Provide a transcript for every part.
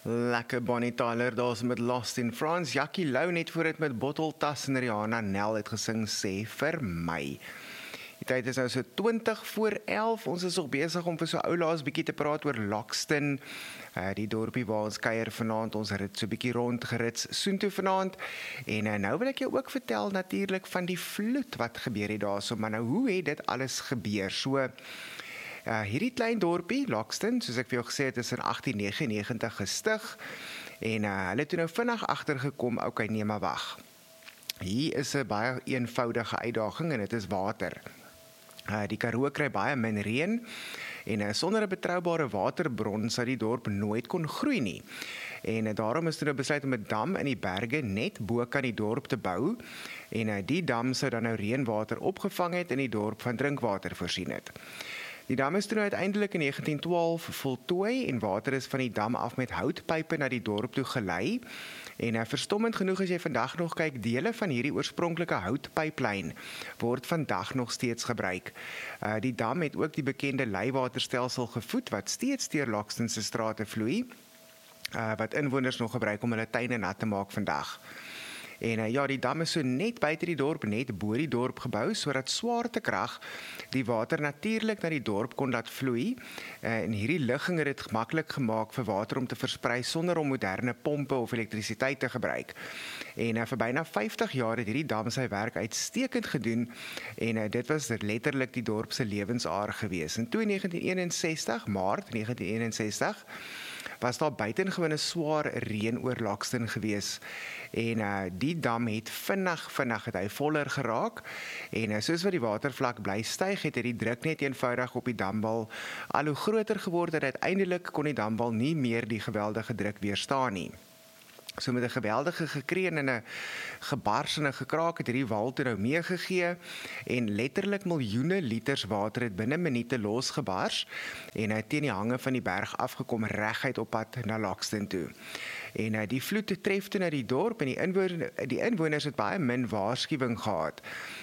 Lekker Bonnie Tyler, daar's met Lost in France. Jackie Lou net voor het met Botteltas en Rihanna Nel het gesing Sê vir my. Die tyd is nou so 20 voor 11. Ons is nog besig om vir so oulaas bietjie te praat oor Loxton, die dorpie waar ons kuier vanaand. Ons rit so bietjie rondgerits soontoe vanaand. En nou wil ek jou ook vertel natuurlik van die vloed wat gebeur het daarso, maar nou hoe het dit alles gebeur? So hierdie klein dorpie, Loxton, soos ek vir jou gesê het, is in 1899 gestig en hulle het toe nou vinnig agtergekom, okay, nee maar wag. Hier is 'n baie eenvoudige uitdaging en dit is water. Die Karoo kry baie min reën en sonder 'n betroubare waterbron sou die dorp nooit kon groei nie. En daarom is dit besluit om 'n dam in die berge net bo kan die dorp te bou en die dam sou dan nou reënwater opgevang het en die dorp van drinkwater voorsien het. Die dam is toen uiteindelik in 1912 voltooi en water is van die dam af met houtpype na die dorp toe gelei. En verstommend genoeg as jy vandag nog kyk, dele van hierdie oorspronklike houtpyplyn word vandag nog steeds gebruik. Die dam het ook die bekende leiwaterstelsel gevoed wat steeds deur Loxton se strate vloei, wat inwoners nog gebruik om hulle tuine nat te maak vandag. En ja, die dam is so net buite die dorp, net bo die dorp gebou, sodat swaartekrag die water natuurlik na die dorp kon laat vloei. En hierdie ligging het dit maklik gemaak vir water om te versprei sonder om moderne pompe of elektrisiteit te gebruik. En vir byna 50 jaar het hierdie dam sy werk uitstekend gedoen en dit was letterlik die dorp se lewensaar gewees. En toe in 1961, Maart 1961, was daar buitengewone swaar reën oor Loxton gewees en die dam het vinnig het hy voller geraak en soos wat die watervlak bly styg het die druk net eenvoudig op die damwal al hoe groter geword en uiteindelik kon die damwal nie meer die geweldige druk weerstaan nie. So met 'n geweldige gekreun en 'n gebars en 'n gekraak het hierdie wal toe nou meegegee en letterlik miljoene liters water het binne minute losgebars en hy het teen die hange van die berg afgekom reguit op pad na Loxton toe. En die vloed tref toe na die dorp en die inwoners het baie min waarskuwing gehad.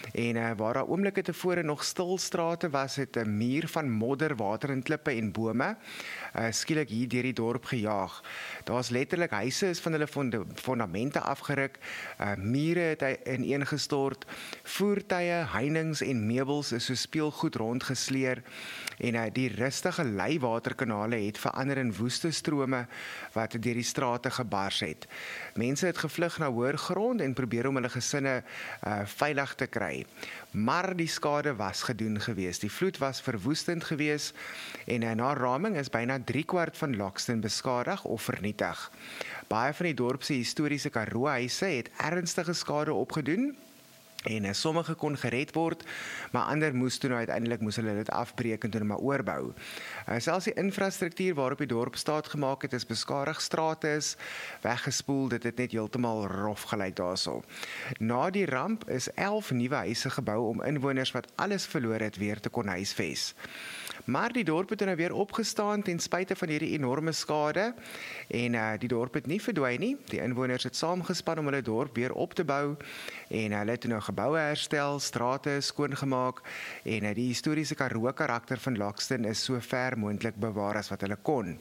En waar daar oomblikke tevore nog stil strate was, het 'n muur van modder, water en klippe en bome skielik hier deur die dorp gejaag. Daar's letterlik huise is van hulle fondamente afgeruk, mure het ineengestort, voertuie, heininge en meubels is so speelgoed rondgesleer en die rustige leiwaterkanale het verander in woeste strome wat deur die strate gebars het. Mense het gevlug na hoër grond en probeer om hulle gesinne veilig te kry. Maar die skade was gedoen gewees. Die vloed was verwoestend gewees en na raming is byna 3/4 van Loxton beskadig of vernietig. Baie van die dorp se historiese Karoo-huise het ernstige skade opgedoen en sommige kon gered word, maar ander moes uiteindelik hulle dit afbreek en toe maar oorbou. Selfs die infrastruktuur waarop die dorp staat gemaak het is beskadig, strate is weggespoel, dit het net heeltemal rof gelyk daarso. Na die ramp is 11 nuwe huise gebou om inwoners wat alles verloor het weer te kon huisves. Maar die dorp het nou weer opgestaan ten spyte van hierdie enorme skade en die dorp het nie verdwyn nie. Die inwoners het saamgespan om hulle dorp weer op te bou en hulle het nou geboue herstel, strate skoongemaak en die historiese Karoo karakter van Loxton is so ver moontlik bewaar as wat hulle kon.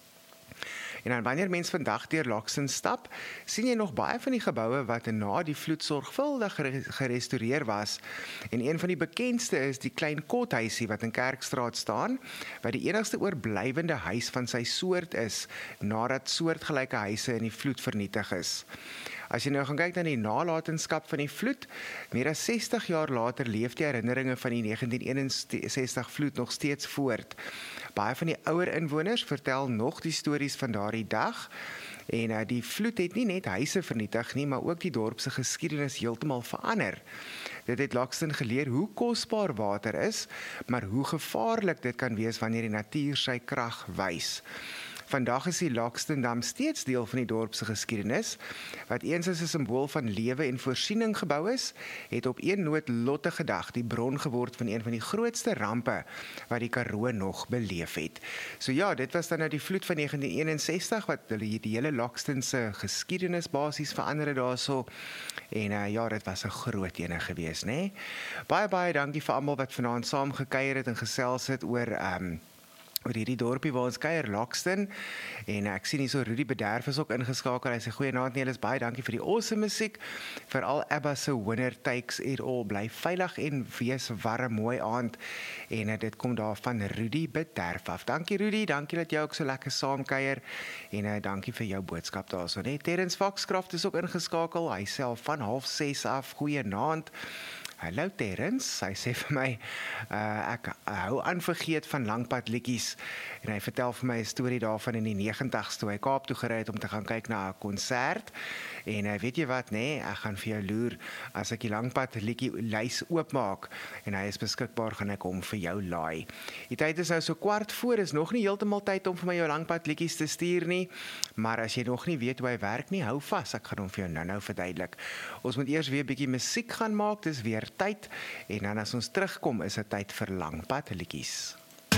En dan wanneer mens vandag deur Loxton stap, sien jy nog baie van die geboue wat na die vloed sorgvuldig gerestoreer was. En een van die bekendste is die klein kothuisie wat in Kerkstraat staan, wat die enigste oorblywende huis van sy soort is, nadat soortgelyke huise in die vloed vernietig is. As jy nou gaan kyk na die nalatenskap van die vloed, meer as 60 jaar later leef die herinneringe van die 1961 vloed nog steeds voort. Baie van die ouer inwoners vertel nog die stories van daardie dag en die vloed het nie net huise vernietig nie, maar ook die dorp se geskiedenis heeltemal verander. Dit het Loxton geleer hoe kosbaar water is, maar hoe gevaarlik dit kan wees wanneer die natuur sy krag wys. Vandag is die Loxton Dam steeds deel van die dorp se geskiedenis, wat eens as 'n simbool van lewe en voorsiening gebou is, het op een noodlottige dag die bron geword van een van die grootste rampe wat die Karoo nog beleef het. So ja, dit was dan nou die vloed van 1961 wat die hele Loxton se geskiedenis basies verander het daarso. En ja, dit was 'n groot ene gewees, né? Baie dankie vir almal wat vanaand saam gekuier het en gesels het oor oor hierdie dorpie waar ons kuier, Loxton, en ek sien hier so Rudy Bederf is ook ingeskakel, hy sê goeienaand Nelis, baie dankie vir die awesome musiek, veral ABBA se Winner Takes It All, bly veilig en wees warm, mooi aand, en dit kom daar van Rudy Bederf af. Dankie Rudy, dankie dat jy ook so lekker saam kuier, en dankie vir jou boodskap daar so, nee. Terrence Foxcroft is ook ingeskakel, hy self van 5:30 af, goeienaand. Hallo Terrence, hy sê vir my, ek hou aan vergeet van langpad liedjies, en hy vertel vir my 'n storie daarvan in die 90's, toe hy Kaap toe gery het om te gaan kyk na 'n konsert, en weet jy wat, nee, ek gaan vir jou loer, as ek die langpad liedjie lys oopmaak, en hy is beskikbaar, gaan ek hom vir jou laai. Die tyd is nou so 15:15, is nog nie heeltemal tyd om vir my jou langpad liedjies te stuur nie, maar as jy nog nie weet hoe hy werk nie, hou vas, ek gaan hom vir jou nou verduidelik. Ons moet eers weer 'n bietjie musiek gaan maak, dis weer tyd, en dan as ons terugkom, is dit tyd vir langpad liedjies.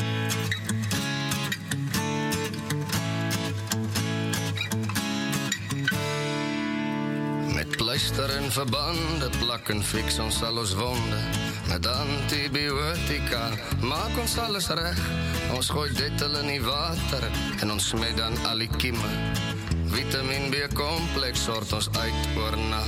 Met pleister en verbande plak en fix ons al ons wonde. Met antibiotika maak ons alles reg. Ons gooi dit al in die water en ons smet dan al die kieme. Vitamine B kompleks sort ons uit oornag.